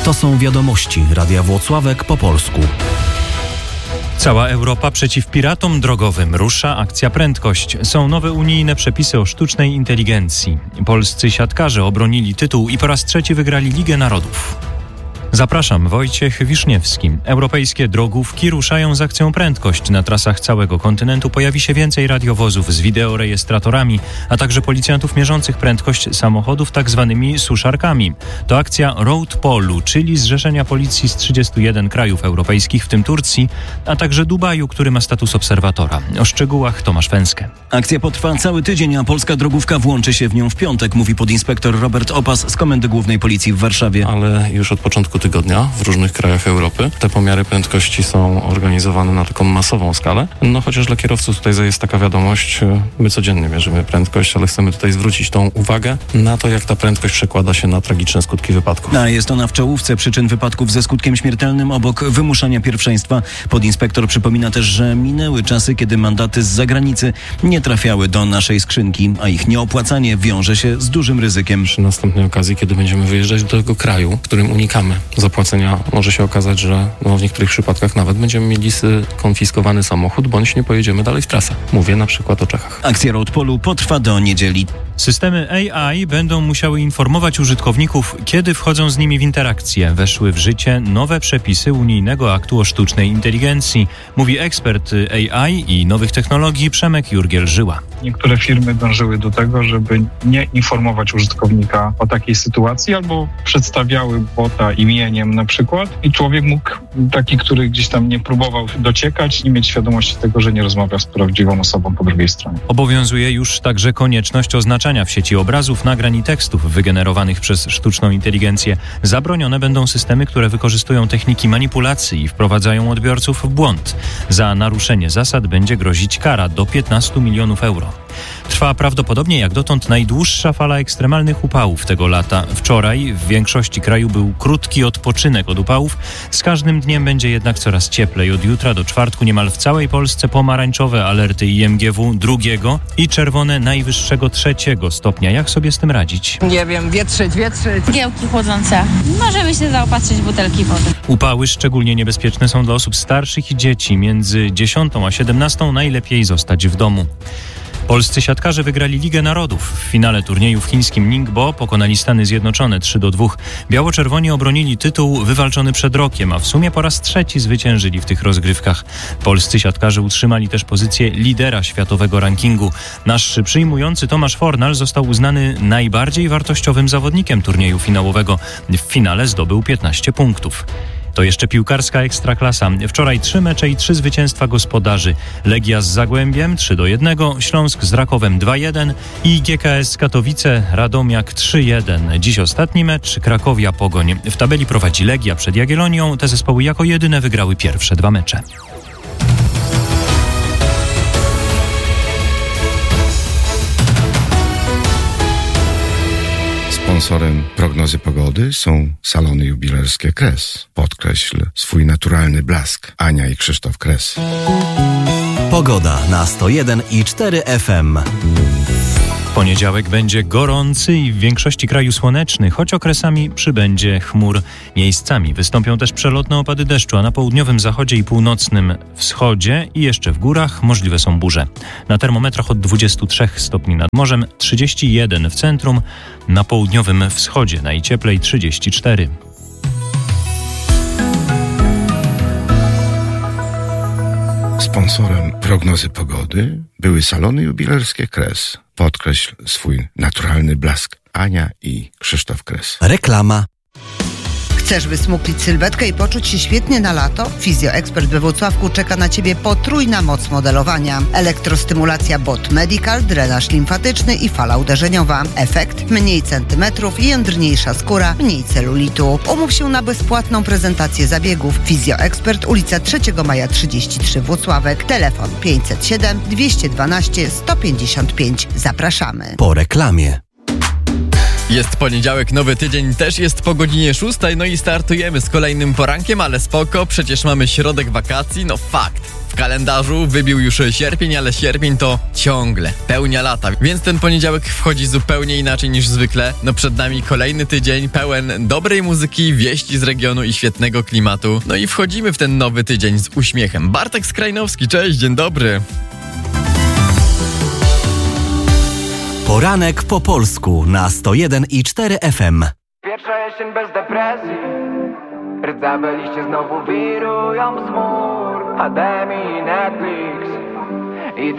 To są wiadomości Radia Włocławek po polsku. Cała Europa przeciw piratom drogowym. Rusza akcja Prędkość. Są nowe unijne przepisy o sztucznej inteligencji. Polscy siatkarze obronili tytuł i po raz trzeci wygrali Ligę Narodów. Zapraszam, Wojciech Wiszniewski. Europejskie drogówki ruszają z akcją Prędkość. Na trasach całego kontynentu pojawi się więcej radiowozów z wideorejestratorami, a także policjantów mierzących prędkość samochodów tak zwanymi suszarkami. To akcja Road Polu, czyli zrzeszenia policji z 31 krajów europejskich, w tym Turcji, a także Dubaju, który ma status obserwatora. O szczegółach Tomasz Węskę. Akcja potrwa cały tydzień, a polska drogówka włączy się w nią w piątek, mówi podinspektor Robert Opas z Komendy Głównej Policji w Warszawie. Ale już od początku tygodnia w różnych krajach Europy te pomiary prędkości są organizowane na taką masową skalę. No chociaż dla kierowców tutaj jest taka wiadomość, my codziennie mierzymy prędkość, ale chcemy tutaj zwrócić tą uwagę na to, jak ta prędkość przekłada się na tragiczne skutki wypadków. A jest ona w czołówce przyczyn wypadków ze skutkiem śmiertelnym obok wymuszania pierwszeństwa. Podinspektor przypomina też, że minęły czasy, kiedy mandaty z zagranicy nie trafiały do naszej skrzynki, a ich nieopłacanie wiąże się z dużym ryzykiem. Przy następnej okazji, kiedy będziemy wyjeżdżać do tego kraju, w którym unikamy zapłacenia, może się okazać, że w niektórych przypadkach nawet będziemy mieli skonfiskowany samochód, bądź nie pojedziemy dalej w trasę. Mówię na przykład o Czechach. Akcja Road Polu potrwa do niedzieli. Systemy AI będą musiały informować użytkowników, kiedy wchodzą z nimi w interakcję. Weszły w życie nowe przepisy unijnego aktu o sztucznej inteligencji, mówi ekspert AI i nowych technologii Przemek Jurgiel-Żyła. Niektóre firmy dążyły do tego, żeby nie informować użytkownika o takiej sytuacji, albo przedstawiały bota imieniem na przykład i człowiek mógł, taki, który gdzieś tam nie próbował dociekać, nie mieć świadomości tego, że nie rozmawia z prawdziwą osobą po drugiej stronie. Obowiązuje już także konieczność oznaczania w sieci obrazów, nagrań i tekstów wygenerowanych przez sztuczną inteligencję. Zabronione będą systemy, które wykorzystują techniki manipulacji i wprowadzają odbiorców w błąd. Za naruszenie zasad będzie grozić kara do 15 milionów euro. Trwa prawdopodobnie jak dotąd najdłuższa fala ekstremalnych upałów tego lata. Wczoraj w większości kraju był krótki odpoczynek od upałów. Z każdym dniem będzie jednak coraz cieplej. Od jutra do czwartku niemal w całej Polsce pomarańczowe alerty IMGW 2 i czerwone najwyższego 3 stopnia. Jak sobie z tym radzić? Nie wiem, wietrzyć. Giełki chłodzące. Możemy się zaopatrzyć w butelki wody. Upały szczególnie niebezpieczne są dla osób starszych i dzieci. Między 10 a 17 najlepiej zostać w domu. Polscy siatkarze wygrali Ligę Narodów. W finale turnieju w chińskim Ningbo pokonali Stany Zjednoczone 3-2. Biało-czerwoni obronili tytuł wywalczony przed rokiem, a w sumie po raz trzeci zwyciężyli w tych rozgrywkach. Polscy siatkarze utrzymali też pozycję lidera światowego rankingu. Nasz przyjmujący Tomasz Fornal został uznany najbardziej wartościowym zawodnikiem turnieju finałowego. W finale zdobył 15 punktów. To jeszcze piłkarska ekstraklasa. Wczoraj 3 mecze i 3 zwycięstwa gospodarzy. Legia z Zagłębiem 3-1, Śląsk z Rakowem 2-1 i GKS Katowice Radomiak 3-1. Dziś ostatni mecz Krakowia Pogoń. W tabeli prowadzi Legia przed Jagiellonią. Te zespoły jako jedyne wygrały pierwsze 2 mecze. Sponsorem prognozy pogody są salony jubilerskie Kres. Podkreśl swój naturalny blask. Ania i Krzysztof Kres. Pogoda na 101,4 FM. Poniedziałek będzie gorący i w większości kraju słoneczny, choć okresami przybędzie chmur. Miejscami wystąpią też przelotne opady deszczu, a na południowym zachodzie i północnym wschodzie i jeszcze w górach możliwe są burze. Na termometrach od 23 stopni nad morzem, 31 w centrum, na południowym wschodzie najcieplej 34. Sponsorem prognozy pogody były salony jubilerskie Kres. Podkreśl swój naturalny blask. Ania i Krzysztof Kres. Reklama. Chcesz wysmuklić sylwetkę i poczuć się świetnie na lato? Fizjoekspert we Włocławku czeka na Ciebie potrójna moc modelowania. Elektrostymulacja BOT Medical, drenaż limfatyczny i fala uderzeniowa. Efekt? Mniej centymetrów, jędrniejsza skóra, mniej celulitu. Umów się na bezpłatną prezentację zabiegów. Fizjoekspert, ulica 3 Maja 33 Włocławek. Telefon 507 212 155. Zapraszamy. Po reklamie. Jest poniedziałek, nowy tydzień, też jest po godzinie 6, no i startujemy z kolejnym porankiem, ale spoko, przecież mamy środek wakacji, no fakt. W kalendarzu wybił już sierpień, ale sierpień to ciągle pełnia lata, więc ten poniedziałek wchodzi zupełnie inaczej niż zwykle. No przed nami kolejny tydzień pełen dobrej muzyki, wieści z regionu i świetnego klimatu. No i wchodzimy w ten nowy tydzień z uśmiechem. Bartek Skrajnowski, cześć, dzień dobry. Poranek po polsku na 101,4 FM. Pierwsza jesień bez depresji. Rdzawe liście znowu wirują z chmur. HDMI i Netflix.